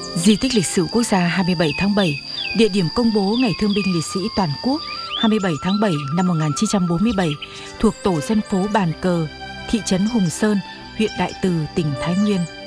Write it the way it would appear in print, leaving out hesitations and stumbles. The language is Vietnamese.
Di tích lịch sử quốc gia 27 tháng 7, địa điểm công bố Ngày Thương binh Liệt sĩ toàn quốc 27 tháng 7 năm 1947, thuộc tổ dân phố Bàn Cờ, thị trấn Hùng Sơn, huyện Đại Từ, tỉnh Thái Nguyên.